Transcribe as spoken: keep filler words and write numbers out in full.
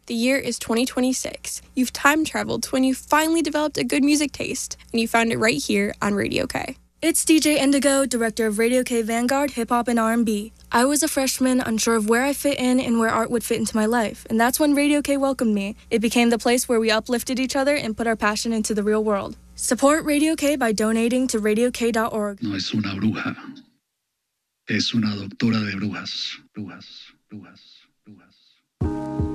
The year is twenty twenty-six. You've time traveled to when you finally developed a good music taste, and you found it right here on Radio K. It's D J Indigo, director of Radio K Vanguard, Hip Hop and R and B. I was a freshman, unsure of where I fit in and where art would fit into my life, and that's when Radio K welcomed me. It became the place where we uplifted each other and put our passion into the real world. Support Radio K by donating to radio k dot org. No es una bruja, es una doctora de brujas, brujas, brujas.